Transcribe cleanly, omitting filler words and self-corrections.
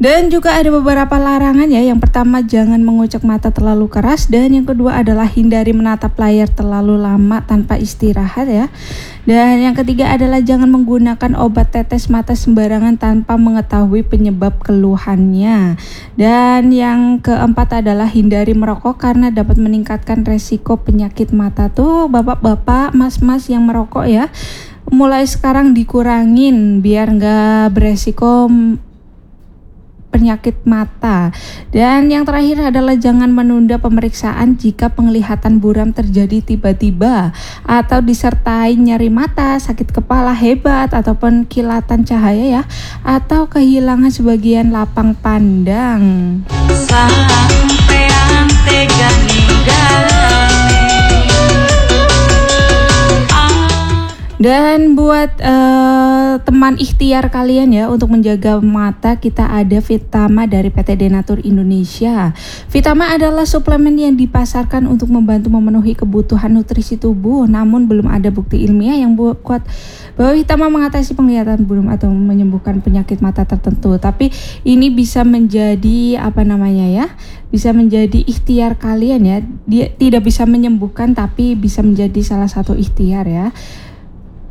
Dan juga ada beberapa larangan ya. Yang pertama, jangan mengucek mata terlalu keras, dan yang kedua adalah hindari menatap layar terlalu lama tanpa istirahat ya. Dan yang ketiga adalah jangan menggunakan obat tetes mata sembarangan tanpa mengetahui penyebab keluhannya. Dan yang keempat adalah hindari merokok karena dapat meningkatkan resiko penyakit mata. Tuh bapak-bapak, mas-mas yang merokok ya, mulai sekarang dikurangin biar nggak beresiko penyakit mata. Dan yang terakhir adalah jangan menunda pemeriksaan jika penglihatan buram terjadi tiba-tiba atau disertai nyeri mata, sakit kepala hebat, ataupun kilatan cahaya ya, atau kehilangan sebagian lapang pandang. Sampean tega Dan buat teman ikhtiar kalian ya untuk menjaga mata, kita ada Vitama dari PT Denatur Indonesia. Vitama adalah suplemen yang dipasarkan untuk membantu memenuhi kebutuhan nutrisi tubuh, namun belum ada bukti ilmiah yang kuat bahwa Vitama mengatasi penglihatan buram atau menyembuhkan penyakit mata tertentu. Tapi ini bisa menjadi bisa menjadi ikhtiar kalian ya. Dia tidak bisa menyembuhkan tapi bisa menjadi salah satu ikhtiar ya.